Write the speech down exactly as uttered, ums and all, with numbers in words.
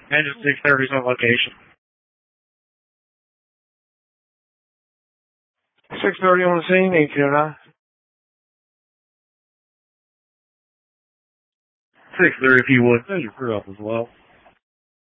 Engine six thirty is on location. six thirty on the scene, eighteen oh nine. six thirty if you would. Send your crew up as well.